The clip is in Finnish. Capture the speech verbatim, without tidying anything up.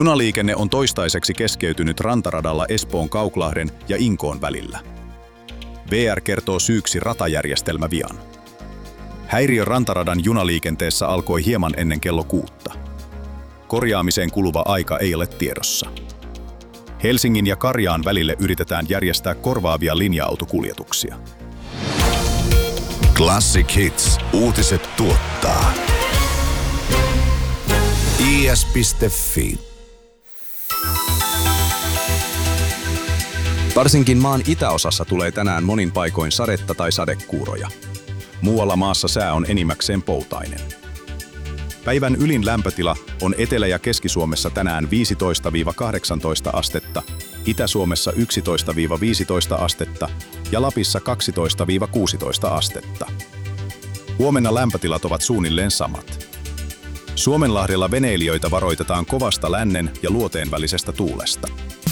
Junaliikenne on toistaiseksi keskeytynyt rantaradalla Espoon Kauklahden ja Inkoon välillä. V R kertoo syyksi ratajärjestelmävian. Häiriö rantaradan junaliikenteessä alkoi hieman ennen kello kuutta. Korjaamiseen kuluva aika ei ole tiedossa. Helsingin ja Karjaan välille yritetään järjestää korvaavia linja-autokuljetuksia. Classic Hits. Uutiset tuottaa i s piste f i. Varsinkin maan itäosassa tulee tänään monin paikoin sadetta tai sadekuuroja. Muualla maassa sää on enimmäkseen poutainen. Päivän ylin lämpötila on Etelä- ja Keski-Suomessa tänään viisitoista kahdeksantoista astetta, Itä-Suomessa yksitoista viisitoista astetta ja Lapissa kaksitoista kuusitoista astetta. Huomenna lämpötilat ovat suunnilleen samat. Suomenlahdella veneilijöitä varoitetaan kovasta lännen ja luoteen välisestä tuulesta.